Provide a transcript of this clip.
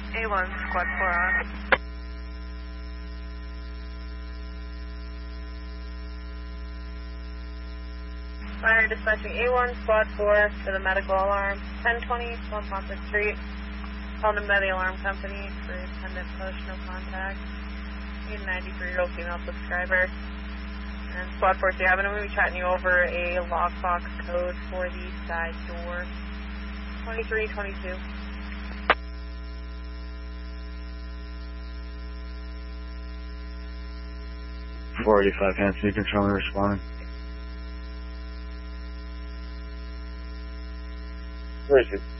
A1, squad 4 on. Fire dispatching A1, squad 4 for the medical alarm, 1020 West Montfort Street. Called in by the alarm company for attendant push, no contact. Need a 93-year-old female subscriber. And squad 4, so I'm going to be chatting you over a lockbox code for the side door. 2322. 485 Hanson, controller responding. Where is it?